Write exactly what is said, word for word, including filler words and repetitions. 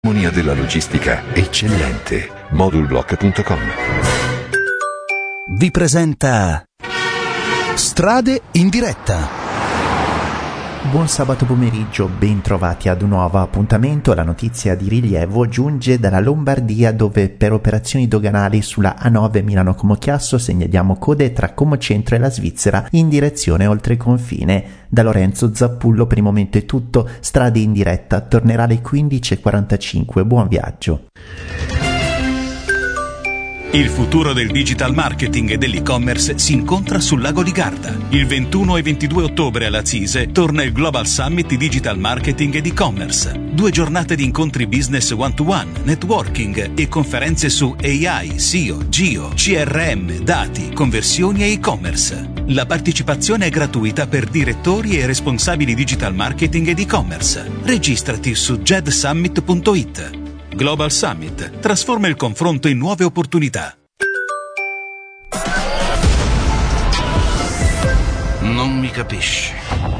Armonia della logistica eccellente. Modulblock punto com vi presenta Strade in diretta. Buon sabato pomeriggio, ben trovati ad un nuovo appuntamento. La notizia di rilievo giunge dalla Lombardia, dove per operazioni doganali sulla A nove Milano-Como Chiasso segnaliamo code tra Como Centro e la Svizzera in direzione oltre confine. Da Lorenzo Zappullo per il momento è tutto. Strade in diretta tornerà alle quindici e quarantacinque. Buon viaggio. Il futuro del digital marketing e dell'e-commerce si incontra sul lago di Garda. Il ventuno e ventidue ottobre alla CISE torna il Global Summit di Digital Marketing ed e-commerce. Due giornate di incontri business one-to-one, networking e conferenze su A I, S E O, Geo, C R M, dati, conversioni e e-commerce. La partecipazione è gratuita per direttori e responsabili digital marketing ed e-commerce. Registrati su jedsummit punto it. Global Summit trasforma il confronto in nuove opportunità. Non mi capisci.